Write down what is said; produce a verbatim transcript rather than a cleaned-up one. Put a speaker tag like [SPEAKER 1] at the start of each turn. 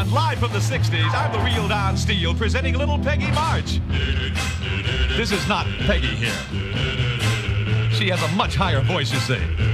[SPEAKER 1] everyone. Live from the sixties, I'm the real Don Steele, presenting Little Peggy March. This is not Peggy here. She has a much higher voice, you see.